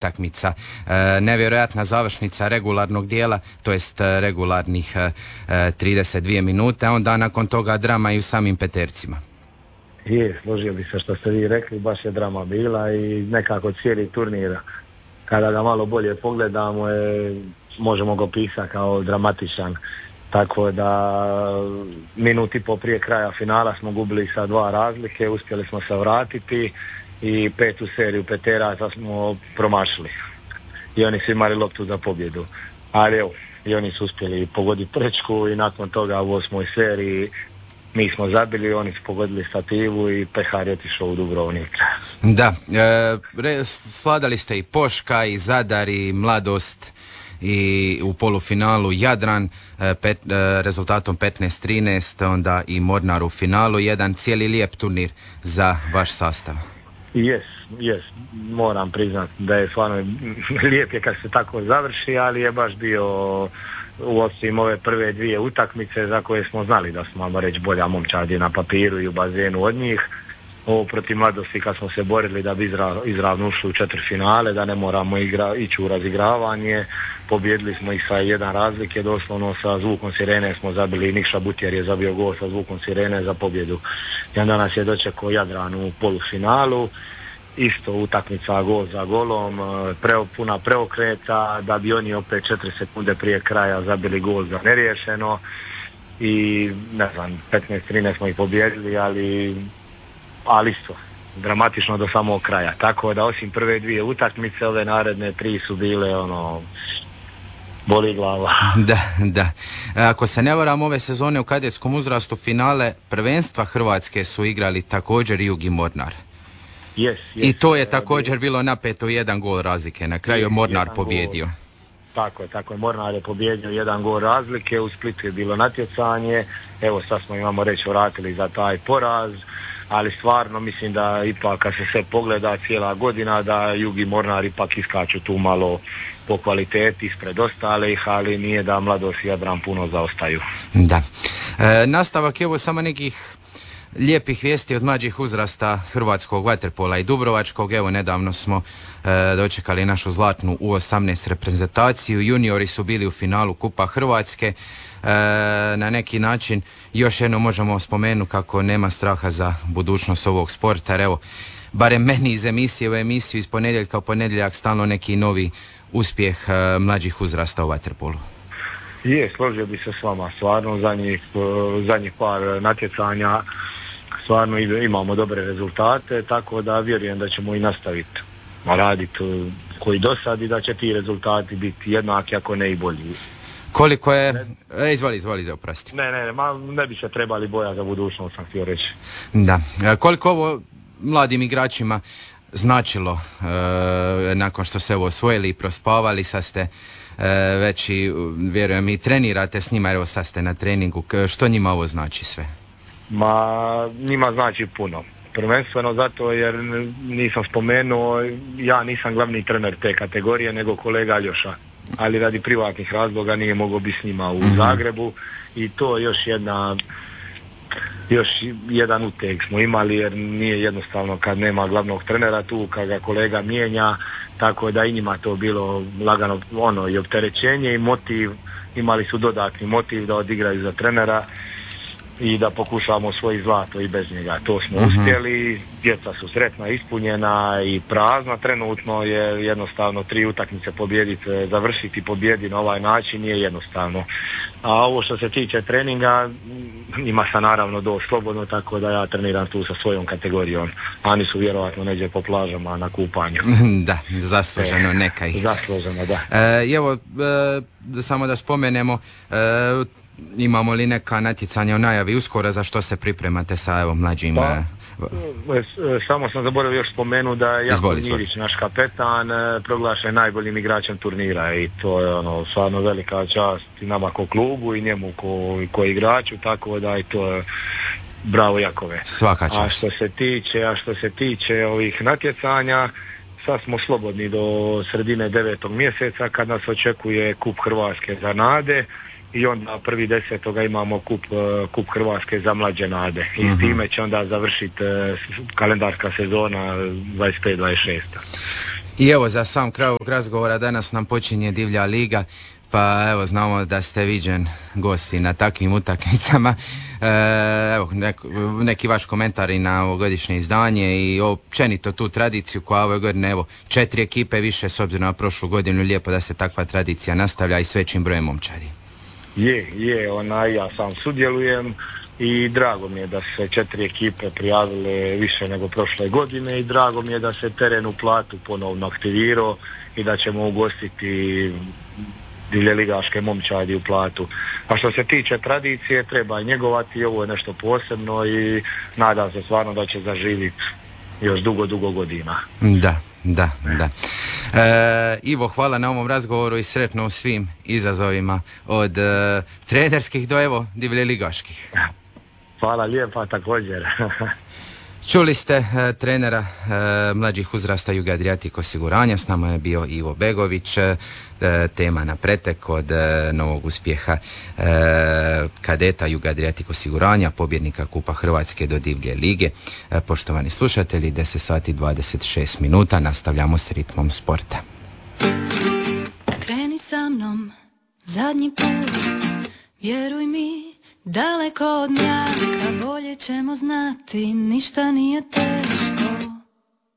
utakmica. Nevjerojatna završnica regularnog dijela, to jest regularnih 32 minute, a onda nakon toga drama i u samim petercima. Složio bi se što ste vi rekli, baš je drama bila i nekako cijeli turnir, kada ga malo bolje pogledamo, možemo ga pisati kao dramatičan. Tako da minut i po prije kraja finala smo gubili sa 2 razlike, uspjeli smo se vratiti i 5. seriju peteraca smo promašili. I oni su imali loptu za pobjedu. Ali evo, i oni su uspjeli pogoditi prečku i nakon toga u 8. seriji mi smo zabili, oni su pogodili stativu i Pehar je otišao u Dubrovnik. Da, svladali ste i Poška, i Zadar, i Mladost, i u polufinalu Jadran rezultatom 15-13, onda i Mornar u finalu. Jedan cijeli lijep turnir za vaš sastav. Yes, moram priznati da je stvarno lijep je kad se tako završi, ali je baš bio u osim ove prve 2 utakmice za koje smo znali da smo, ajmo reći, bolja momčad je na papiru i u bazenu od njih. Ovo protiv Mladosti kad smo se borili da bi izravno ušli u 4 finale, da ne moramo ići u razigravanje, pobjedili smo ih sa 1 razlike, doslovno sa zvukom sirene smo zabili, Nikša Butjer je zabio gol sa zvukom sirene za pobjedu. I onda nas je dočekao Jadran u polufinalu, isto utakmica gol za golom, puna preokreta, da bi oni opet 4 sekunde prije kraja zabili gol za neriješeno i ne znam, 15-13 smo ih pobjedili, ali isto, dramatično do samog kraja. Tako da osim prve 2 utakmice, ove naredne 3 su bile boli glava. Da. Ako se ne varam, ove sezone u kadetskom uzrastu finale prvenstva Hrvatske su igrali također Jug i Mornar. Yes, I to je također bilo napeto 1 gol razlike. Na kraju je Mornar pobjedio. Tako je, Mornar je pobjedio 1 gol razlike, u Splitu je bilo natjecanje, evo sad smo, imamo reći, vratili za taj poraz, ali stvarno mislim da ipak kad se sve pogleda cijela godina da Jug i Mornar ipak iskaču tu malo po kvaliteti ispred ostalih, ali nije da Mladost i Jadran puno zaostaju. Da. Nastavak je ovo samo nekih lijepih vijesti od mlađih uzrasta hrvatskog vaterpola i dubrovačkog. Evo, nedavno smo dočekali našu zlatnu U18 reprezentaciju. Juniori su bili u finalu Kupa Hrvatske. Na neki način još jedno možemo spomenuti kako nema straha za budućnost ovog sporta. Evo, barem meni iz emisije u emisiju iz ponedjeljka u ponedjeljak stalno neki novi uspjeh mlađih uzrasta u vaterpolu. Složio bi se s vama, stvarno zadnjih par natjecanja stvarno imamo dobre rezultate, tako da vjerujem da ćemo i nastaviti raditi koji do sad i da će ti rezultati biti jednaki, ako ne i bolji. Koliko je... Izvoli, oprosti. Ne bi se trebali bojati za budućnost, sam htio reći. Da. Koliko ovo mladim igračima značilo nakon što se ovo osvojili i prospavali, sad ste već i, vjerujem, i trenirate s njima, evo sad ste na treningu, što njima ovo znači sve? Njima znači puno. Prvenstveno zato jer nisam spomenuo, ja nisam glavni trener te kategorije nego kolega Aljoša, ali radi privatnih razloga nije mogao biti s njima u Zagrebu i to još jedan uteg smo imali jer nije jednostavno kad nema glavnog trenera tu, kad ga kolega mijenja, tako da i njima to bilo lagano i opterećenje i motiv, imali su dodatni motiv da odigraju za trenera i da pokušamo svoje zlato i bez njega. To smo uspjeli, djeca su sretna, ispunjena i prazna. Trenutno je jednostavno 3 utakmice pobijediti, završiti pobjedi na ovaj način nije jednostavno. A ovo što se tiče treninga, njima sam naravno došlo slobodno, tako da ja treniram tu sa svojom kategorijom. Oni su vjerojatno neđe po plažama na kupanju. Da, zasluženo neka ih. Zasluženo, da. Evo, samo da spomenemo, imamo li neka natjecanja u najavi uskoro, za što se pripremate sa mlađim... Samo sam zaboravio još spomenu da je Jakov Mirić, naš kapetan, proglašen najboljim igračem turnira i to je stvarno velika čast i nama ko klubu i njemu ko igraču, tako da i to je bravo Jakove. Svaka čast. A što se tiče ovih natjecanja, sad smo slobodni do sredine 9. mjeseca kad nas očekuje Kup Hrvatske za nade. I onda 1.10. imamo kup Hrvatske za mlađe nade. I s time će onda završiti kalendarska sezona 25-26. I evo, za sam kraj ovog razgovora danas nam počinje Divlja liga, pa evo, znamo da ste viđen gosti na takvim utakmicama. Evo, neki vaš komentar i na ovogodišnje izdanje i općenito tu tradiciju koja ove godine, evo, 4 ekipe više s obzirom na prošlu godinu, lijepo da se takva tradicija nastavlja i s većim brojem momčadi. Ja sam sudjelujem i drago mi je da se 4 ekipe prijavile više nego prošle godine i drago mi je da se teren u Platu ponovno aktivirao i da ćemo ugostiti divljeligaške momčadi u Platu. A što se tiče tradicije, treba njegovati, ovo je nešto posebno i nadam se stvarno da će zaživjeti još dugo godina. Da. Ivo, hvala na ovom razgovoru i sretno u svim izazovima od trenerskih do evo divljeligaških. Hvala lijepa također. Čuli ste trenera mlađih uzrasta Juga Adriatic osiguranja, s nama je bio Ivo Begović, tema na pretek od novog uspjeha kadeta Juga Adriatic osiguranja, pobjednika Kupa Hrvatske do Divlje lige. Poštovani slušatelji, 10 sati 26 minuta, nastavljamo s ritmom sporta. Kreni sa mnom, zadnji put, vjeruj mi, daleko od mraka, bolje ćemo znati, ništa nije te.